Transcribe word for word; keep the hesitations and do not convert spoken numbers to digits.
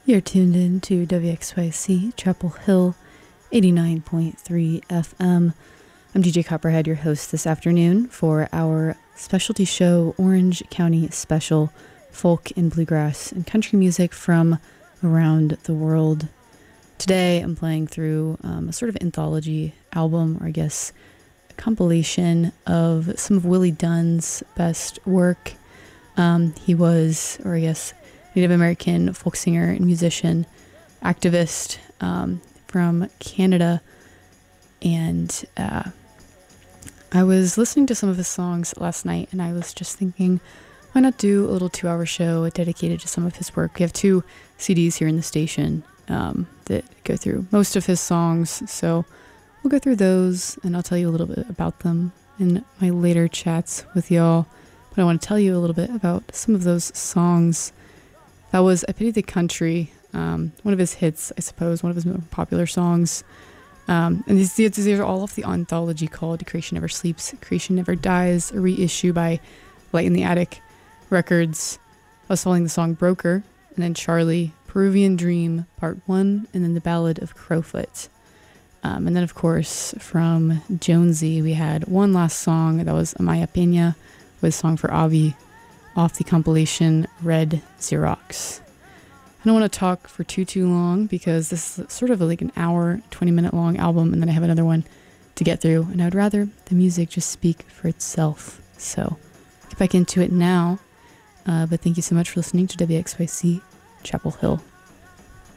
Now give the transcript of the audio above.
You're tuned in to W X Y C Chapel Hill eighty-nine point three F M. I'm D J Copperhead, your host this afternoon for our specialty show, Orange County Special, folk and bluegrass and country music from around the world. Today I'm playing through um, a sort of anthology album, or I guess a compilation of some of Willie Dunn's best work. Um, he was, or I guess, Native American folk singer and musician, activist um, from Canada. And uh, I was listening to some of his songs last night, and I was just thinking, why not do a little two-hour show dedicated to some of his work? We have two C Ds here in the station um, that go through most of his songs, so we'll go through those, and I'll tell you a little bit about them in my later chats with y'all. But I want to tell you a little bit about some of those songs. That was I Pity the Country, um, one of his hits, I suppose, one of his more popular songs. Um, and these, these are all off the anthology called Creation Never Sleeps, Creation Never Dies, a reissue by Light in the Attic Records. I was following the song Broker, and then Charlie, Peruvian Dream, Part one, and then the Ballad of Crowfoot. Um, and then, of course, from Jonesy, we had one last song. That was Amaya Pena with a song for Avi, off the compilation Red Xerox. I don't want to talk for too, too long because this is sort of like an hour, twenty minute long album, and then I have another one to get through, and I would rather the music just speak for itself. So, get back into it now. Uh, but thank you so much for listening to W X Y C Chapel Hill.